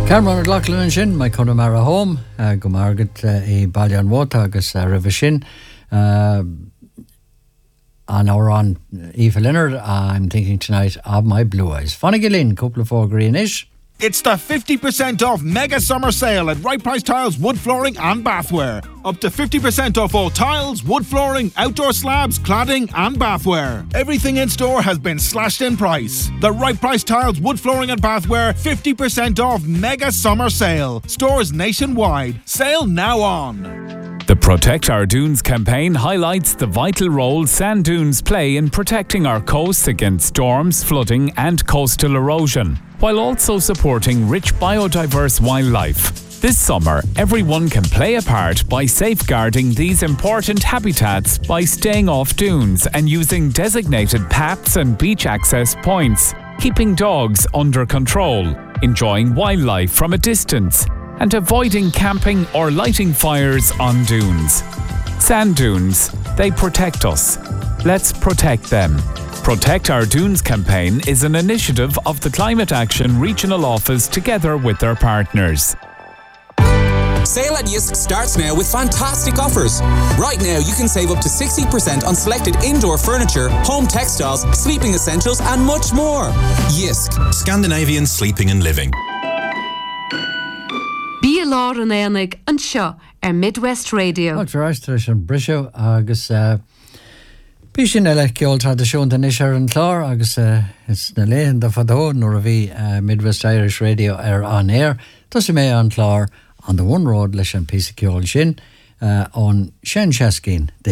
Cameron McLaughlin sin mai Connemara home go margat I Ballion Water agus River Shin on our on Eva Leonard. I'm thinking tonight of my Blue Eyes. Fonnegilin, couple of 4 greenish. It's the 50% off mega summer sale at Right Price Tiles, wood flooring and bathware. Up to 50% off all tiles, wood flooring, outdoor slabs, cladding and bathware. Everything in store has been slashed in price. The Right Price Tiles, wood flooring and bathware 50% off mega summer sale. Stores nationwide. Sale now on. The Protect Our Dunes campaign highlights the vital role sand dunes play in protecting our coasts against storms, flooding and coastal erosion, while also supporting rich biodiverse wildlife. This summer, everyone can play a part by safeguarding these important habitats by staying off dunes and using designated paths and beach access points, keeping dogs under control, enjoying wildlife from a distance, and avoiding camping or lighting fires on dunes. Sand dunes, they protect us. Let's protect them. Protect Our Dunes campaign is an initiative of the Climate Action Regional Office together with their partners. Sale at Yisk starts now with fantastic offers. Right now you can save up to 60% on selected indoor furniture, home textiles, sleeping essentials and much more. Yisk, Scandinavian sleeping and living. Bí lá an éanaig an seo Midwest Radio. Ráis an briseo agus bí sin eile ceol tradiisiún den is an chlár agus is na léon de fadó nuair a bhí Midwest Irish Radio on air. Tá mé an chlár on the one road leis an písa ceol sin ón Sean Cheskin.